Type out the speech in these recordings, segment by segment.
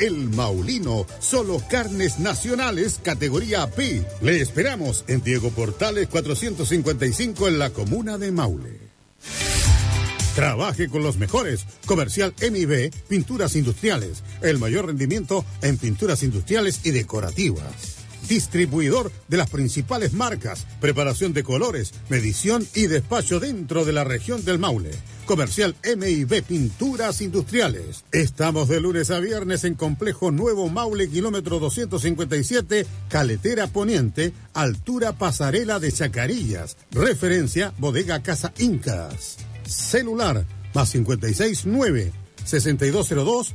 El Maulino, solo carnes nacionales categoría P. Le esperamos en Diego Portales 455 en la comuna de Maule. Trabaje con los mejores. Comercial MIB, Pinturas Industriales. El mayor rendimiento en pinturas industriales y decorativas. Distribuidor de las principales marcas, preparación de colores, medición y despacho dentro de la región del Maule. Comercial MIB Pinturas Industriales. Estamos de lunes a viernes en Complejo Nuevo Maule, kilómetro 257, Caletera Poniente, altura Pasarela de Chacarillas. Referencia Bodega Casa Incas. Celular +56 9 6202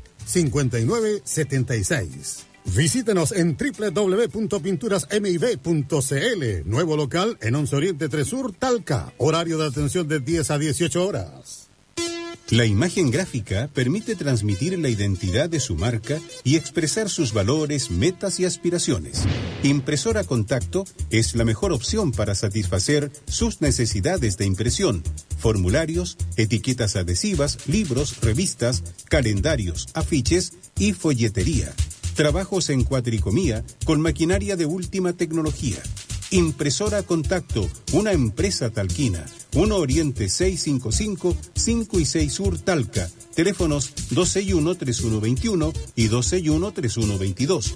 5976. Visítenos en www.pinturasmib.cl. Nuevo local en 11 Oriente 3 Sur, Talca. Horario de atención de 10 a 18 horas. La imagen gráfica permite transmitir la identidad de su marca y expresar sus valores, metas y aspiraciones. Impresora Contacto es la mejor opción para satisfacer sus necesidades de impresión. Formularios, etiquetas adhesivas, libros, revistas, calendarios, afiches y folletería. Trabajos en cuatricomía con maquinaria de última tecnología. Impresora Contacto, una empresa talquina. 1 Oriente 655, 5 y 6 Sur Talca. Teléfonos 261-3121 y 261-3122.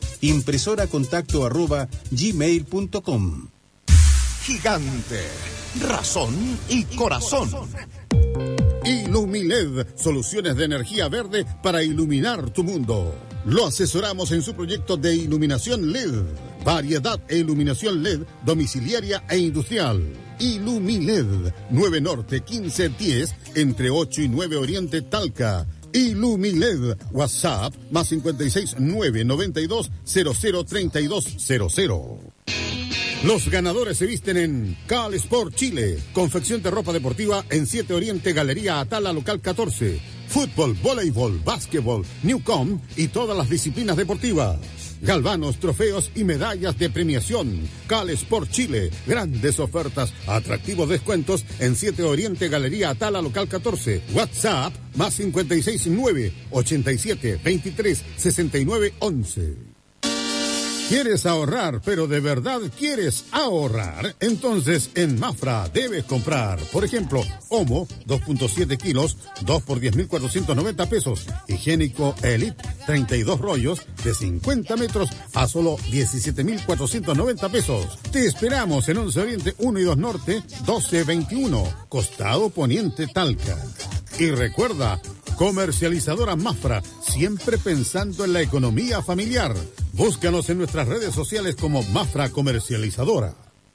impresoracontacto@gmail.com. Gigante, razón y corazón. Ilumiled, soluciones de energía verde para iluminar tu mundo. Lo asesoramos en su proyecto de iluminación LED. Variedad e iluminación LED domiciliaria e industrial. Ilumiled, 9 Norte 1510, entre 8 y 9 Oriente Talca. Ilumiled, WhatsApp +56 992 003200. Los ganadores se visten en Cal Sport Chile. Confección de ropa deportiva en 7 Oriente, Galería Atala, local 14. Fútbol, voleibol, básquetbol, Newcom y todas las disciplinas deportivas. Galvanos, trofeos y medallas de premiación. Cal Sport Chile. Grandes ofertas, atractivos descuentos en 7 Oriente, Galería Atala, local 14. WhatsApp +56 987 23 69 11. ¿Quieres ahorrar, pero de verdad quieres ahorrar? Entonces en Mafra debes comprar, por ejemplo, Omo, 2.7 kilos, 2 por 10.490 pesos. Higiénico Elite, 32 rollos de 50 metros a solo 17.490 pesos. Te esperamos en 11 Oriente 1 y 2 Norte, 1221, Costado Poniente Talca. Y recuerda, Comercializadora Mafra, siempre pensando en la economía familiar. Búscanos en nuestras redes sociales como Mafra Comercializadora.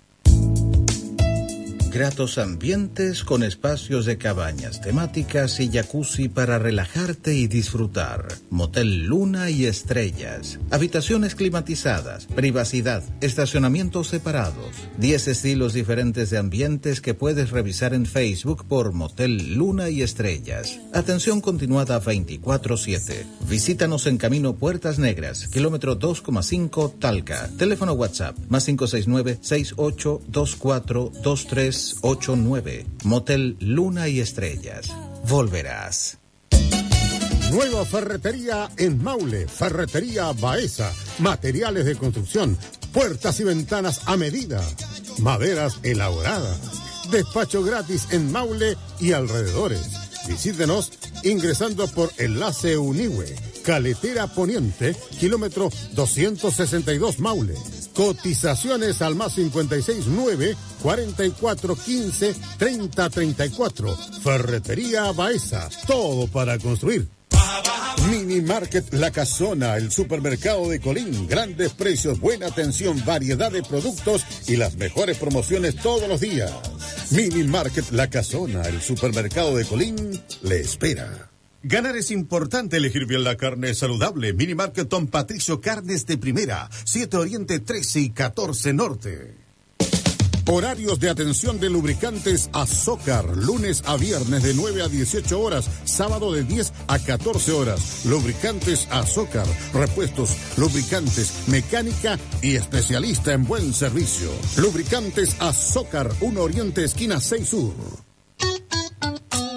Gratos ambientes con espacios de cabañas temáticas y jacuzzi para relajarte y disfrutar. Motel Luna y Estrellas. Habitaciones climatizadas, privacidad, estacionamientos separados. 10 estilos diferentes de ambientes que puedes revisar en Facebook por Motel Luna y Estrellas. Atención continuada 24/7. Visítanos en Camino Puertas Negras, kilómetro 2,5 Talca. Teléfono WhatsApp +569 6824 2389. Motel Luna y Estrellas. Volverás. Nueva ferretería en Maule. Ferretería Baeza. Materiales de construcción. Puertas y ventanas a medida. Maderas elaboradas. Despacho gratis en Maule y alrededores. Visítenos ingresando por Enlace Unihue. Caletera Poniente, kilómetro 262 Maule. Cotizaciones al +56 9 44 15 30 34. Ferretería Baeza. Todo para construir. Mini Market La Casona, el supermercado de Colín. Grandes precios, buena atención, variedad de productos y las mejores promociones todos los días. Mini Market La Casona, el supermercado de Colín, le espera. Ganar es importante, elegir bien la carne saludable. Mini Market Don Patricio, carnes de primera. 7 Oriente 13 y 14 Norte. Horarios de atención de lubricantes Azócar, lunes a viernes de 9 a 18 horas, sábado de 10 a 14 horas. Lubricantes Azócar, repuestos, lubricantes, mecánica y especialista en buen servicio. Lubricantes Azócar, 1 Oriente, esquina 6 Sur.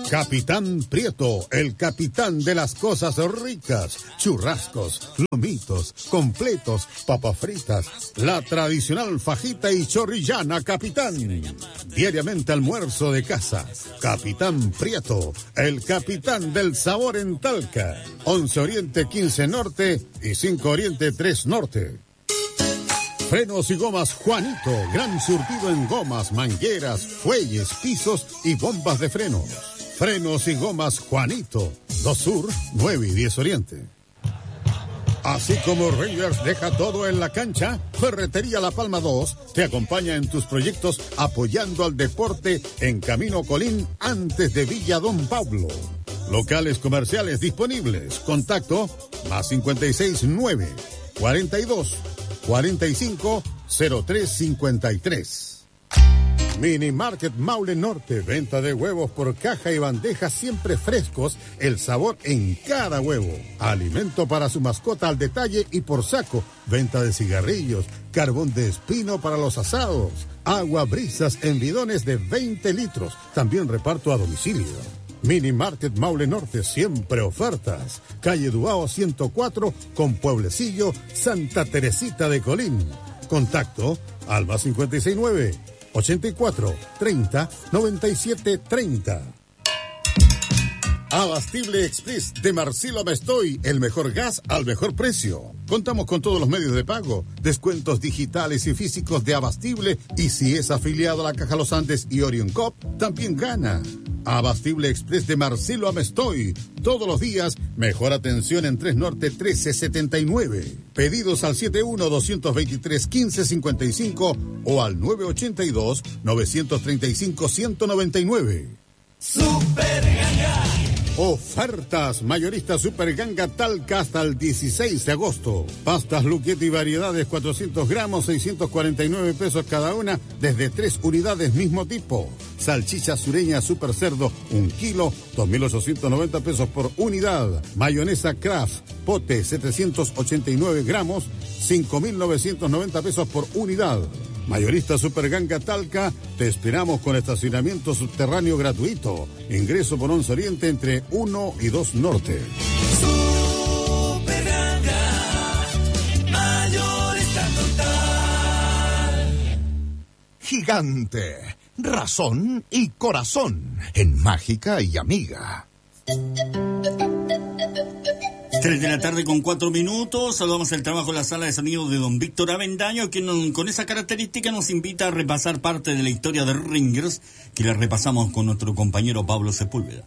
Capitán Prieto, el capitán de las cosas ricas. Churrascos, lomitos, completos, papas fritas, la tradicional fajita y chorrillana, capitán. Diariamente almuerzo de casa. Capitán Prieto, el capitán del sabor en Talca. 11 Oriente, 15 Norte y 5 Oriente, 3 Norte. Frenos y gomas Juanito, gran surtido en gomas, mangueras, fuelles, pisos y bombas de frenos. Frenos y gomas Juanito, 2 Sur, 9 y 10 Oriente. Así como Rangers deja todo en la cancha, Ferretería La Palma 2 te acompaña en tus proyectos apoyando al deporte en Camino Colín antes de Villa Don Pablo. Locales comerciales disponibles. Contacto más 569 42 45 0353. Mini Market Maule Norte, venta de huevos por caja y bandejas siempre frescos, el sabor en cada huevo. Alimento para su mascota al detalle y por saco, venta de cigarrillos, carbón de espino para los asados, agua brisas en bidones de 20 litros, también reparto a domicilio. Mini Market Maule Norte, siempre ofertas. Calle Duao 104 con Pueblecillo, Santa Teresita de Colín. Contacto al más 569 84 30 97 30. Abastible Express de Marcelo Amestoy, el mejor gas al mejor precio. Contamos con todos los medios de pago, descuentos digitales y físicos de Abastible, y si es afiliado a la Caja Los Andes y Orion Cop, también gana. Abastible Express de Marcelo Amestoy, todos los días, mejor atención en 3 Norte 1379. Pedidos al 71-223-1555 o al 982-935-199. Super Ganga. Ofertas mayorista Super Ganga Talca hasta el 16 de agosto. Pastas Luquetti y variedades 400 gramos, 649 pesos cada una, desde 3 unidades mismo tipo. Salchicha sureña Super Cerdo, 1 kilo, 2.890 pesos por unidad. Mayonesa Kraft, pote 789 gramos, 5.990 pesos por unidad. Mayorista Super Ganga Talca, te esperamos con estacionamiento subterráneo gratuito. Ingreso por 11 Oriente entre 1 y 2 Norte. Super Ganga, mayorista total. Gigante, razón y corazón en Mágica y Amiga. 3 de la tarde con 4 minutos. Saludamos el trabajo en la sala de sonido de don Víctor Avendaño, que con esa característica nos invita a repasar parte de la historia de Rangers, que la repasamos con nuestro compañero Pablo Sepúlveda.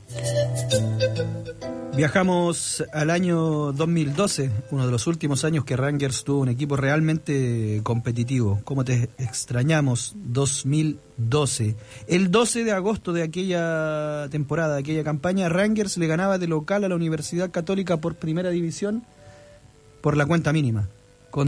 Viajamos al año 2012, uno de los últimos años que Rangers tuvo un equipo realmente competitivo. ¿Cómo te extrañamos? 2012. El 12 de agosto de aquella temporada, de aquella campaña, Rangers le ganaba de local a la Universidad Católica por primera división por la cuenta mínima, con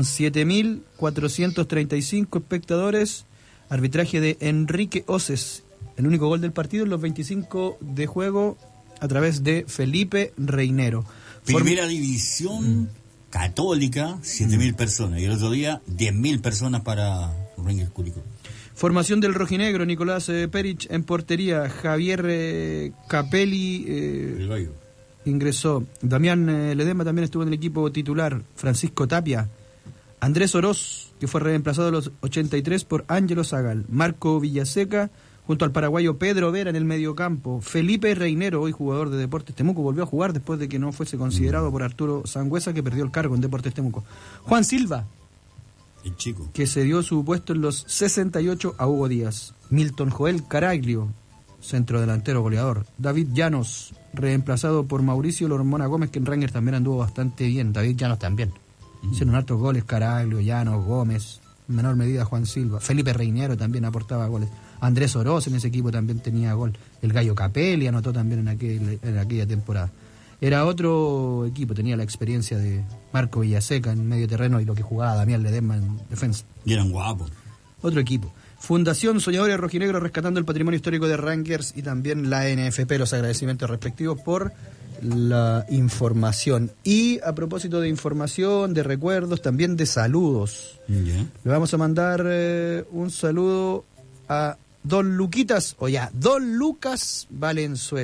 7.435 espectadores, arbitraje de Enrique Oces, el único gol del partido en los 25 de juego, a través de Felipe Reinero. Primera división católica, 7.000 personas. Y el otro día, 10.000 personas para Rangers Curicó. Formación del rojinegro: Nicolás Perich en portería, Javier Capelli ingresó, Damián Ledesma también estuvo en el equipo titular, Francisco Tapia, Andrés Oroz, que fue reemplazado a los 83 por Ángelo Zagal, Marco Villaseca, junto al paraguayo Pedro Vera en el mediocampo. Felipe Reinero, hoy jugador de Deportes Temuco, volvió a jugar después de que no fuese considerado por Arturo Sangüesa, que perdió el cargo en Deportes Temuco. Juan Silva, el chico, que cedió su puesto en los 68 a Hugo Díaz. Milton Joel Caraglio, centrodelantero goleador. David Llanos, reemplazado por Mauricio Lormona Gómez, que en Rangers también anduvo bastante bien. David Llanos también. Hicieron hartos goles, Caraglio, Llanos, Gómez, en menor medida Juan Silva. Felipe Reinero también aportaba goles. Andrés Oroz en ese equipo también tenía gol. El Gallo Capelli anotó también en aquella temporada. Era otro equipo, tenía la experiencia de Marco Villaseca en medio terreno y lo que jugaba Damián Ledesma en defensa. Y eran guapos. Otro equipo. Fundación Soñadores Rojinegros, rescatando el patrimonio histórico de Rangers, y también la NFP, los agradecimientos respectivos por la información. Y a propósito de información, de recuerdos, también de saludos. Le vamos a mandar un saludo a Don Luquitas, Don Lucas Valenzuela.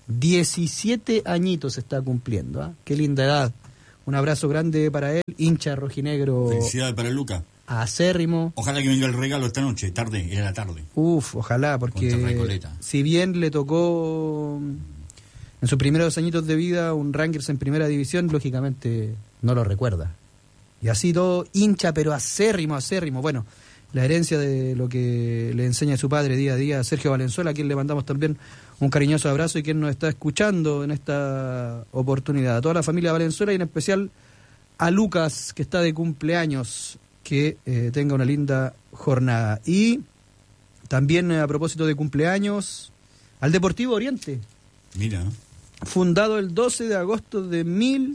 17 añitos está cumpliendo, ¿eh? Qué linda edad. Un abrazo grande para él, hincha rojinegro. Felicidades para Luca. Acérrimo. Ojalá que venga el regalo esta noche, tarde, era la tarde. Ojalá, porque Contra Recoleta. si bien le tocó en sus primeros 2 añitos de vida un Rangers en primera división, lógicamente no lo recuerda. Y así todo, hincha pero acérrimo. Bueno, la herencia de lo que le enseña su padre día a día, Sergio Valenzuela, a quien le mandamos también un cariñoso abrazo y quien nos está escuchando en esta oportunidad. A toda la familia Valenzuela y en especial a Lucas, que está de cumpleaños, que tenga una linda jornada. Y también a propósito de cumpleaños, al Deportivo Oriente. Mira. Fundado el 12 de agosto de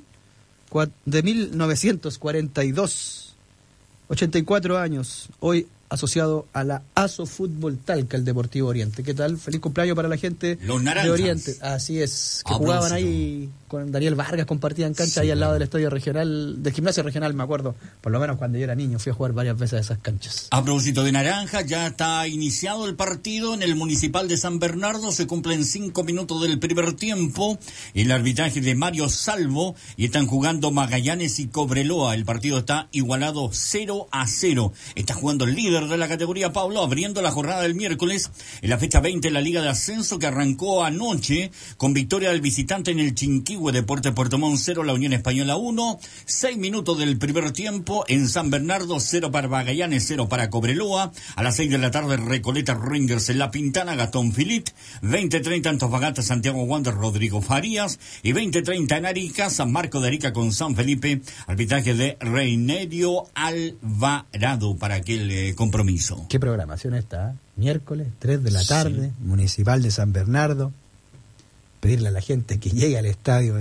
1942. 84 años. Hoy asociado a la ASO Fútbol Talca, el Deportivo Oriente. ¿Qué tal? Feliz cumpleaños para la gente Los naranjas. de Oriente. Así es, que jugaban ahí con Daniel Vargas, compartían cancha ahí al lado del estadio regional, del gimnasio regional, me acuerdo. Por lo menos cuando yo era niño fui a jugar varias veces a esas canchas. A propósito de naranja, ya está iniciado el partido en el Municipal de San Bernardo. Se cumplen 5 minutos del primer tiempo. El arbitraje de Mario Salvo y están jugando Magallanes y Cobreloa. El partido está igualado 0-0. Está jugando el líder de la categoría, Pablo, abriendo la jornada del miércoles en la fecha 20 de la Liga de Ascenso, que arrancó anoche con victoria del visitante en el Chinquihue, Deportes Puerto Montt 0, la Unión Española 1. 6 minutos del primer tiempo en San Bernardo, 0 para Magallanes, 0 para Cobreloa. A las 6 de la tarde, Recoleta Rangers en La Pintana, Gastón Filit. 20:30 Antofagasta, Santiago Wander, Rodrigo Farías. Y 20:30 en Arica, San Marco de Arica con San Felipe. Arbitraje de Reinerio Alvarado para aquel compromiso. ¿Qué programación está? Miércoles, 3 de la tarde, sí. Municipal de San Bernardo. Pedirle a la gente que llegue al estadio.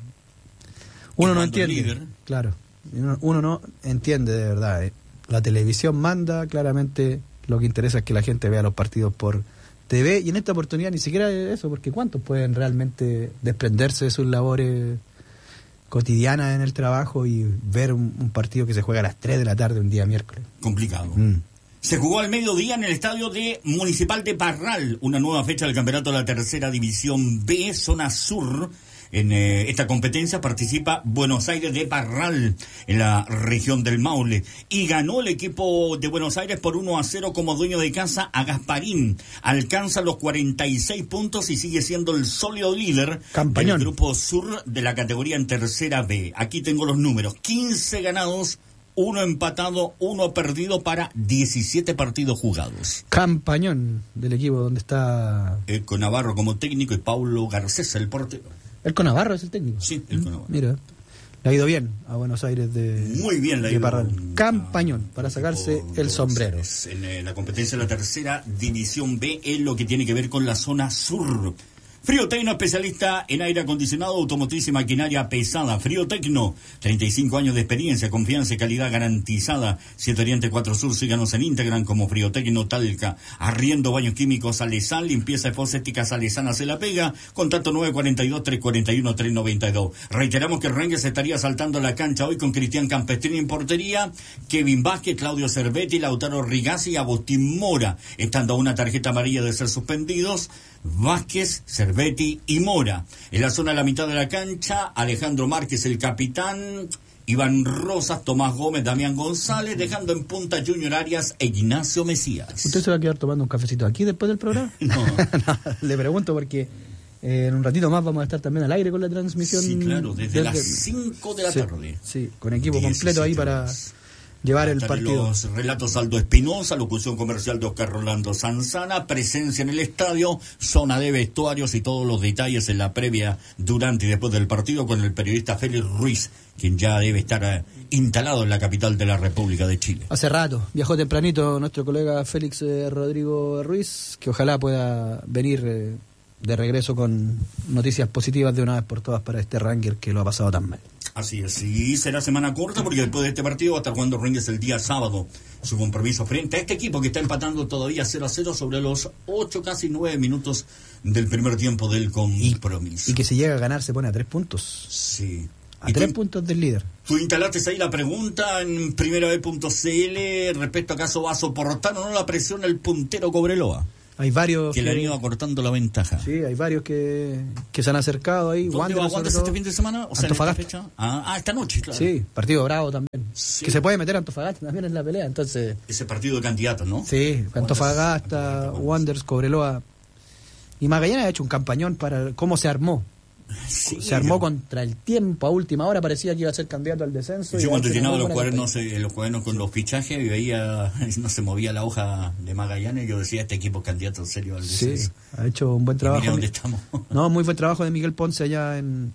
Uno no entiende. Claro, uno no entiende de verdad. La televisión manda, claramente lo que interesa es que la gente vea los partidos por TV, y en esta oportunidad ni siquiera eso, porque ¿cuántos pueden realmente desprenderse de sus labores cotidianas en el trabajo y ver un partido que se juega a las 3 de la tarde un día miércoles? Complicado. Se jugó al mediodía en el estadio de Municipal de Parral, una nueva fecha del campeonato de la tercera división B, zona sur. En esta competencia participa Buenos Aires de Parral, en la región del Maule. Y ganó el equipo de Buenos Aires por 1-0 como dueño de casa a Gasparín. Alcanza los 46 puntos y sigue siendo el sólido líder del grupo sur de la categoría en tercera B. Aquí tengo los números: 15 ganados, 1 empatado, 1 perdido para 17 partidos jugados. Campañón del equipo donde está... Con Navarro como técnico y Paulo Garcés, el portero. ¿El con Navarro es el técnico? Sí, el con Navarro. Mira, le ha ido bien a Buenos Aires de... Muy bien le ha ido. Parral. Campañón, para sacarse el sombrero. En la competencia de la tercera división B es lo que tiene que ver con la zona sur. Friotecno, especialista en aire acondicionado, automotriz y maquinaria pesada. Friotecno, 35 años de experiencia, confianza y calidad garantizada. 7 Oriente 4 Sur, síganos en Instagram como Friotecno Talca. Arriendo, baños químicos Salesal, limpieza fosética Salesana se la pega. Contacto 942-341-392. Reiteramos que Rangers estaría saltando la cancha hoy con Cristian Campestrini en portería, Kevin Vázquez, Claudio Cervetti, Lautaro Rigazzi y Agustín Mora, estando a una tarjeta amarilla de ser suspendidos. Vázquez, Cervetti y Mora. En la zona de la mitad de la cancha, Alejandro Márquez, el capitán, Iván Rosas, Tomás Gómez, Damián González, dejando en punta Junior Arias e Ignacio Mesías. ¿Usted se va a quedar tomando un cafecito aquí después del programa? No. No, le pregunto porque en un ratito más vamos a estar también al aire con la transmisión. Sí, claro, desde las 5 de la tarde. Sí, con equipo completo ahí para llevar el partido. Los relatos Aldo Espinosa, locución comercial de Oscar Rolando Sanzana, presencia en el estadio, zona de vestuarios y todos los detalles en la previa, durante y después del partido con el periodista Félix Ruiz, quien ya debe estar instalado en la capital de la República de Chile. Hace rato, viajó tempranito nuestro colega Félix Rodrigo Ruiz, que ojalá pueda venir de regreso con noticias positivas de una vez por todas para este Ranger que lo ha pasado tan mal. Así es, y será semana corta porque después de este partido va a estar jugando Rangers el día sábado su compromiso frente a este equipo que está empatando todavía 0-0 sobre los 8, casi 9 minutos del primer tiempo del compromiso. Y que si llega a ganar se pone a 3 puntos. Sí. A 3 puntos del líder. Tú instalaste ahí la pregunta en primeravb.cl respecto a acaso va a soportar o no la presión el puntero Cobreloa. Hay varios que le han ido acortando la ventaja. Sí, hay varios que se han acercado ahí. ¿Dónde va Wanderers este fin de semana? O sea, Antofagasta. ¿en esta fecha? Esta noche, claro. Sí, partido bravo también. Sí. Que se puede meter Antofagasta también en la pelea, entonces... Ese partido de candidatos, ¿no? Sí, Antofagasta, Wanderers, Cobreloa. Y Magallanes ha hecho un campañón para cómo se armó. Sí, se armó contra el tiempo, a última hora parecía que iba a ser candidato al descenso. Yo cuando llenaba los cuadernos con los fichajes y veía, no se movía la hoja de Magallanes, yo decía, este equipo es candidato en serio al descenso. Sí, ha hecho un buen trabajo. Mira dónde estamos. No, muy buen trabajo de Miguel Ponce allá en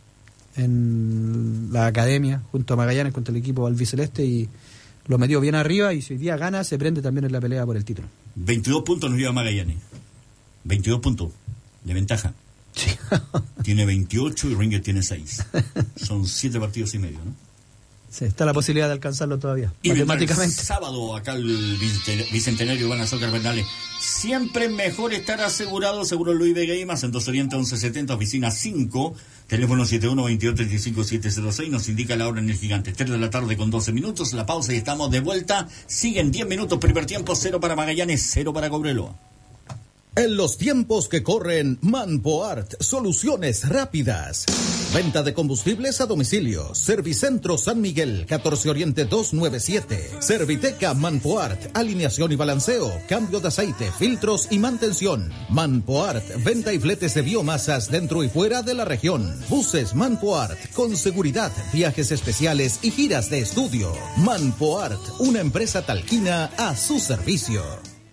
la academia, junto a Magallanes, contra el equipo albiceleste, y lo metió bien arriba, y si hoy día gana, se prende también en la pelea por el título. 22 puntos nos lleva Magallanes. 22 puntos de ventaja. Sí. Tiene 28 y Rangers tiene 6. Son 7 partidos y medio, ¿no? Sí, está la posibilidad de alcanzarlo todavía, y matemáticamente. El sábado, acá el Bicentenario van a Soccer Bernales. Siempre mejor estar asegurado, seguro Luis Vega y más, en 2oriente 1170, oficina 5, teléfono 71-22-35-706, nos indica la hora en el Gigante. 3 de la tarde con 12 minutos, la pausa y estamos de vuelta. Siguen 10 minutos, primer tiempo, 0 para Magallanes, 0 para Cobreloa. En los tiempos que corren, Manpoart, soluciones rápidas. Venta de combustibles a domicilio. Servicentro San Miguel, 14 Oriente 297. Serviteca Manpoart, alineación y balanceo, cambio de aceite, filtros y mantención. Manpoart, venta y fletes de biomasas dentro y fuera de la región. Buses Manpoart, con seguridad, viajes especiales y giras de estudio. Manpoart, una empresa talquina a su servicio.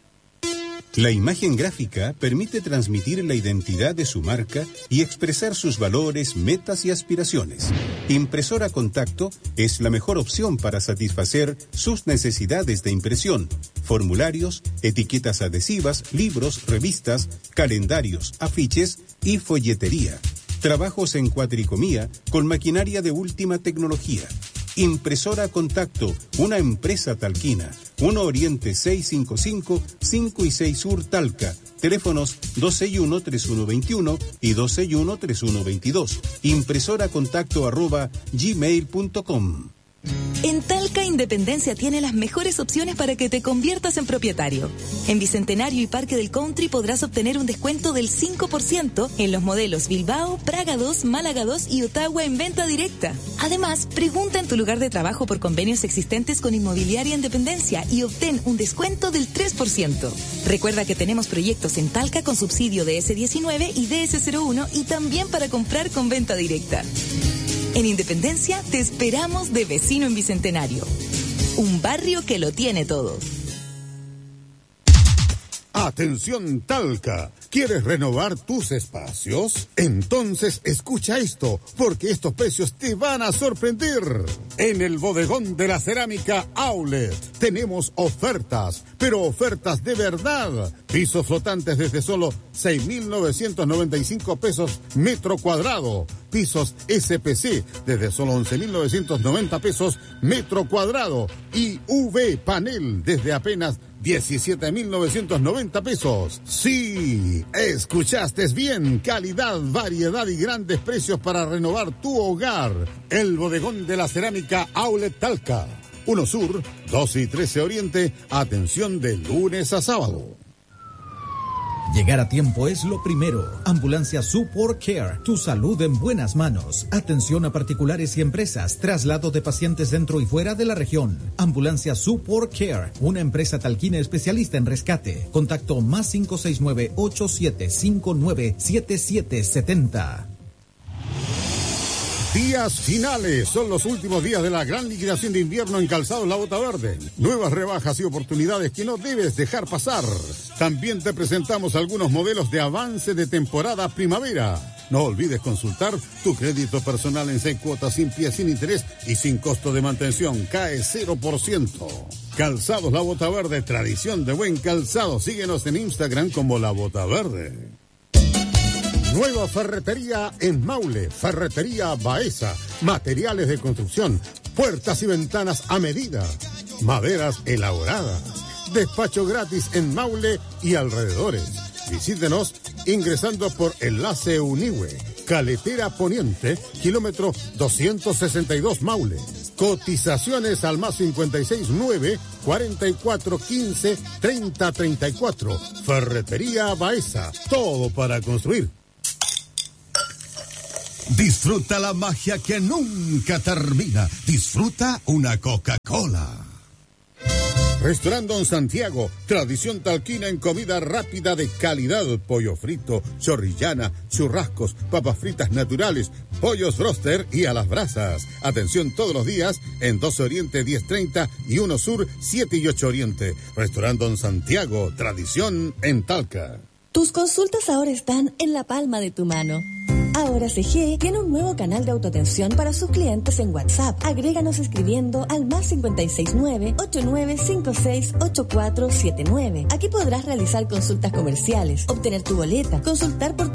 La imagen gráfica permite transmitir la identidad de su marca y expresar sus valores, metas y aspiraciones. Impresora Contacto es la mejor opción para satisfacer sus necesidades de impresión, formularios, etiquetas adhesivas, libros, revistas, calendarios, afiches y folletería. Trabajos en cuadricomía con maquinaria de última tecnología. Impresora Contacto, una empresa talquina. 1 Oriente 655, 5 y 6 Sur Talca. Teléfonos 261-3121 y 261-3122. impresoracontacto@gmail.com. En Talca Independencia tiene las mejores opciones para que te conviertas en propietario. En Bicentenario y Parque del Country podrás obtener un descuento del 5% en los modelos Bilbao, Praga 2, Málaga 2 y Ottawa en venta directa. Además, pregunta en tu lugar de trabajo por convenios existentes con Inmobiliaria Independencia y obtén un descuento del 3%. Recuerda que tenemos proyectos en Talca con subsidio de DS19 y DS01 y también para comprar con venta directa. En Independencia te esperamos de vecino en Bicentenario. Un barrio que lo tiene todo. Atención Talca, ¿quieres renovar tus espacios? Entonces escucha esto, porque estos precios te van a sorprender. En el bodegón de la cerámica Outlet tenemos ofertas, pero ofertas de verdad. Pisos flotantes desde solo 6.995 pesos metro cuadrado. Pisos SPC desde solo 11.990 pesos metro cuadrado. Y UV panel desde apenas 17.990 pesos. Sí, escuchaste bien. Calidad, variedad y grandes precios para renovar tu hogar. El bodegón de la cerámica Outlet Talca. 1 Sur, 12 y 13 Oriente. Atención de lunes a sábado. Llegar a tiempo es lo primero. Ambulancia Support Care, tu salud en buenas manos. Atención a particulares y empresas, traslado de pacientes dentro y fuera de la región. Ambulancia Support Care, una empresa talquina especialista en rescate. Contacto más 569-8759-7770. Días finales, son los últimos días de la gran liquidación de invierno en Calzados La Bota Verde. Nuevas rebajas y oportunidades que no debes dejar pasar. También te presentamos algunos modelos de avance de temporada primavera. No olvides consultar tu crédito personal en 6 cuotas sin pie, sin interés y sin costo de mantención. Cae 0%. Calzados La Bota Verde, tradición de buen calzado. Síguenos en Instagram como La Bota Verde. Nueva ferretería en Maule, Ferretería Baeza, materiales de construcción, puertas y ventanas a medida, maderas elaboradas, despacho gratis en Maule y alrededores. Visítenos ingresando por Enlace Unihue, Caletera Poniente, kilómetro 262 Maule. Cotizaciones al más 569-4415-3034. Ferretería Baeza. Todo para construir. Disfruta la magia que nunca termina. Disfruta una Coca-Cola. Restaurant Don Santiago, tradición talquina en comida rápida de calidad, pollo frito, chorrillana, churrascos, papas fritas naturales, pollos roster y a las brasas. Atención todos los días en 12 Oriente 1030 y 1 Sur 7 y 8 Oriente. Restaurant Don Santiago, tradición en Talca. Tus consultas ahora están en la palma de tu mano. Ahora CG tiene un nuevo canal de autoatención para sus clientes en WhatsApp. Agréganos escribiendo al más 569-8956-8479. Aquí podrás realizar consultas comerciales, obtener tu boleta, consultar por